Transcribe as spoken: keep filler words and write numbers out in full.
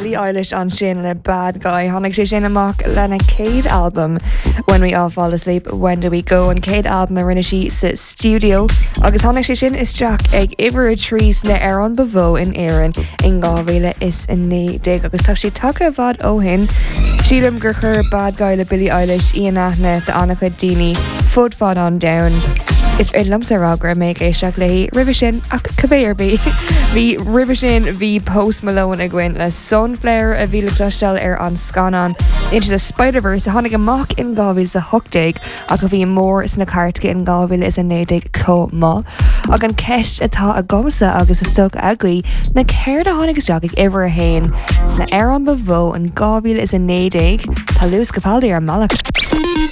Billie Eilish an sin le Bad Guy. Honnig sé sin amach lena Cade album When We All Fall Asleep, When Do We Go? An Cade album a rinne si sa studio. Agus honnig sé sin is Jack ag iwwer a trís le ar an bavó in Éireann in gáhréile is in né dig. Agus tá si take a bhd ó hin. Sílim gur chur Bad Guy le Billie Eilish íon aithne de anna chuid daoine fud fad an down. Is er lumsa ragra méid éisteach le ribh sin ach cabbéirbí. Bhí ribh sin bhí Post Malone a gcuin le Sunflower a bhí le clostal ar an scanan Into the Spider-Verse a tháinig amach in gábhíl sa hochtaig ach go bhí mór sna cartca in gábhíl is a nédig có má. Ag an ceist atá a gomsa agus is stog agaí na céir a tháinig isteach ag iwwer a hain sna ar an bavó an gábhíl is a nédig tá luas go fáildaí ar malach.